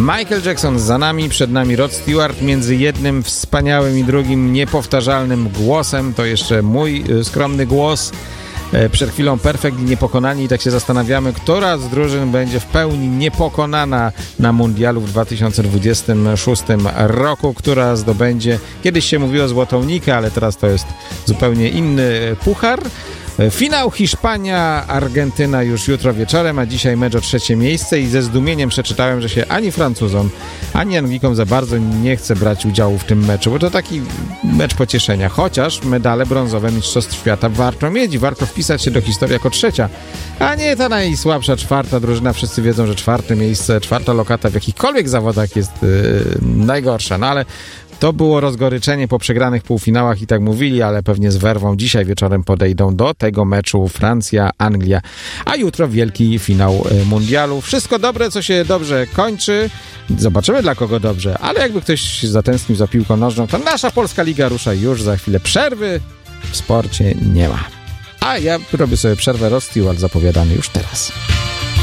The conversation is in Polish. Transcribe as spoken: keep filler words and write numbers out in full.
Michael Jackson za nami, przed nami Rod Stewart, między jednym wspaniałym i drugim niepowtarzalnym głosem, to jeszcze mój skromny głos. Przed chwilą Perfekt i Niepokonani i tak się zastanawiamy, która z drużyn będzie w pełni niepokonana na mundialu w dwa tysiące dwudziestym szóstym roku, która zdobędzie, kiedyś się mówiło złotą nikę, ale teraz to jest zupełnie inny puchar. Finał Hiszpania-Argentyna już jutro wieczorem, a dzisiaj mecz o trzecie miejsce i ze zdumieniem przeczytałem, że się ani Francuzom, ani Anglikom za bardzo nie chce brać udziału w tym meczu, bo to taki mecz pocieszenia, chociaż medale brązowe Mistrzostw Świata warto mieć i warto wpisać się do historii jako trzecia, a nie ta najsłabsza czwarta drużyna. Wszyscy wiedzą, że czwarte miejsce, czwarta lokata w jakichkolwiek zawodach jest yy, najgorsza, no ale to było rozgoryczenie po przegranych półfinałach i tak mówili, ale pewnie z werwą dzisiaj wieczorem podejdą do tego meczu Francja-Anglia, a jutro wielki finał mundialu. Wszystko dobre, co się dobrze kończy. Zobaczymy, dla kogo dobrze, ale jakby ktoś zatęsknił za piłką nożną, to nasza Polska Liga rusza już za chwilę. Przerwy w sporcie nie ma. A ja robię sobie przerwę, Rod Stewart zapowiadany już teraz.